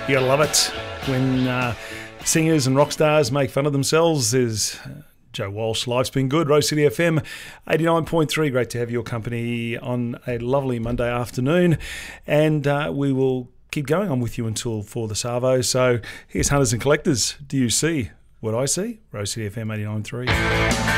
You gotta love it when singers and rock stars make fun of themselves. There's Joe Walsh. Life's been good. Rose City FM 89.3. Great to have your company on a lovely Monday afternoon. And we will keep going on with you until 4 the Savo. So here's Hunters and Collectors. Do you see what I see? Rose City FM 89.3.